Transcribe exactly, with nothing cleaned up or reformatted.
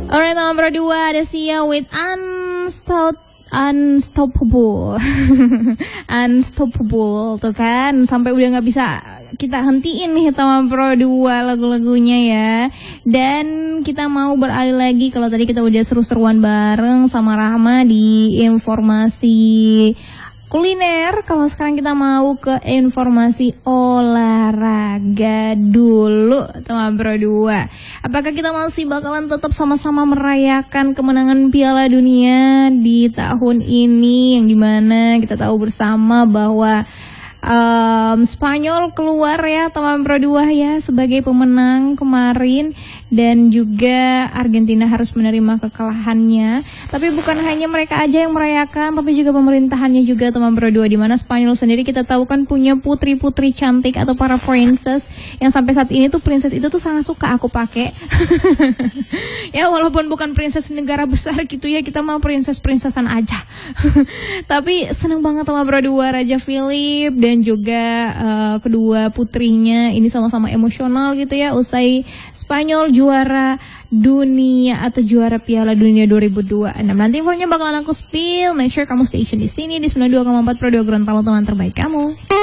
Alright, nomor dua ada Sia with Unstop Unstoppable. Unstoppable tuh kan, sampai udah nggak bisa kita hentiin nih Tama Pro dua lagu-lagunya ya. Dan kita mau beralih lagi, kalau tadi kita udah seru-seruan bareng sama Rahma di informasi kuliner, kalau sekarang kita mau ke informasi olahraga dulu Tama Pro dua. Apakah kita masih bakalan tetap sama-sama merayakan kemenangan Piala Dunia di tahun ini, yang dimana kita tahu bersama bahwa Um, Spanyol keluar ya Tama Pro dua ya sebagai pemenang kemarin, dan juga Argentina harus menerima kekalahannya. Tapi bukan hanya mereka aja yang merayakan, tapi juga pemerintahannya juga Tama Pro dua, di mana Spanyol sendiri kita tahu kan punya putri-putri cantik atau para princess yang sampai saat ini tuh princess itu tuh sangat suka aku pakai. Ya walaupun bukan princess negara besar gitu ya, kita mau princess-princessan aja. Tapi seneng banget Tama Pro dua, Raja Philip dan juga uh, kedua putrinya ini sama-sama emosional gitu ya, usai Spanyol juara dunia atau juara Piala Dunia dua ribu dua puluh enam. Nanti infonya bakalan aku spill. Make sure kamu stay tune di sini di sembilan puluh dua koma empat Pro dua Gorontalo, teman terbaik kamu.